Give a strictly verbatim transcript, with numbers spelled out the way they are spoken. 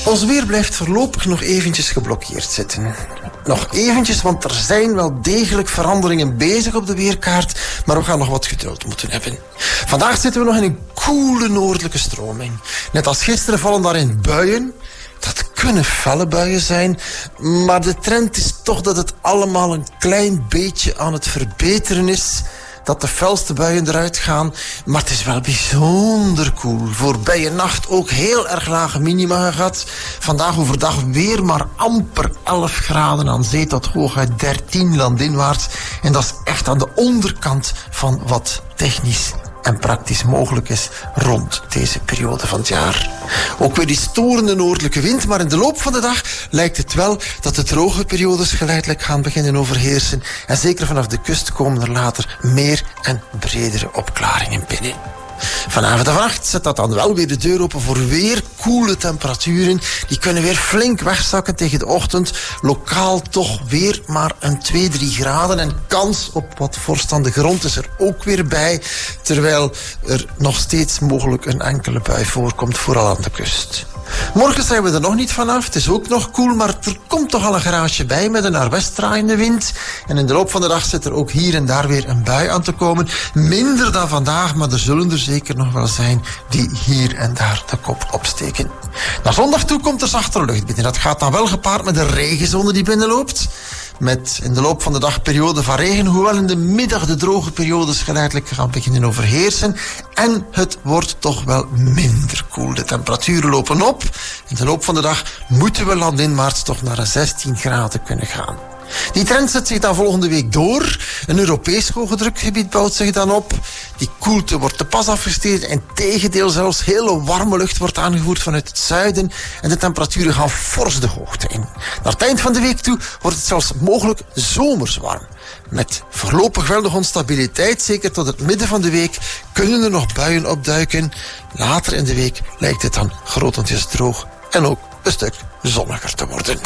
Ons weer blijft voorlopig nog eventjes geblokkeerd zitten. Nog eventjes, want er zijn wel degelijk veranderingen bezig op de weerkaart, maar we gaan nog wat geduld moeten hebben. Vandaag zitten we nog in een koele noordelijke stroming. Net als gisteren vallen daarin buien. Dat kunnen felle buien zijn, maar de trend is toch dat het allemaal een klein beetje aan het verbeteren is. Dat de felste buien eruit gaan, maar het is wel bijzonder koel. Voorbij een nacht ook heel erg lage minima gehad. Vandaag overdag weer maar amper elf graden aan zee tot hooguit dertien landinwaarts. En dat is echt aan de onderkant van wat technisch en praktisch mogelijk is rond deze periode van het jaar. Ook weer die storende noordelijke wind, maar in de loop van de dag lijkt het wel dat de droge periodes geleidelijk gaan beginnen overheersen. En zeker vanaf de kust komen er later meer en bredere opklaringen binnen. Vanavond en vannacht zet dat dan wel weer de deur open voor weer koele temperaturen. Die kunnen weer flink wegzakken tegen de ochtend. Lokaal toch weer maar een twee, drie graden. En kans op wat vorst aan de grond is er ook weer bij. Terwijl er nog steeds mogelijk een enkele bui voorkomt, vooral aan de kust. Morgen zijn we er nog niet vanaf. Het is ook nog koel, maar er komt toch al een garage bij met een naar west draaiende wind. En in de loop van de dag zit er ook hier en daar weer een bui aan te komen. Minder dan vandaag, maar er zullen er zeker nog wel zijn die hier en daar de kop opsteken. Naar zondag toe komt er zachtere lucht binnen. Dat gaat dan wel gepaard met een regenzone die binnenloopt. Met in de loop van de dag periode van regen, hoewel in de middag de droge periodes geleidelijk gaan beginnen overheersen. En het wordt toch wel minder koel. De temperaturen lopen op. In de loop van de dag moeten we landinwaarts toch naar een zestien graden kunnen gaan. Die trend zet zich dan volgende week door. Een Europees hoge drukgebied bouwt zich dan op. Die koelte wordt te pas afgestegen. En tegendeel zelfs hele warme lucht wordt aangevoerd vanuit het zuiden. En de temperaturen gaan fors de hoogte in. Naar het eind van de week toe wordt het zelfs mogelijk zomers warm. Met voorlopig wel nog onstabiliteit, zeker tot het midden van de week, kunnen er nog buien opduiken. Later in de week lijkt het dan grotendeels droog en ook een stuk zonniger te worden.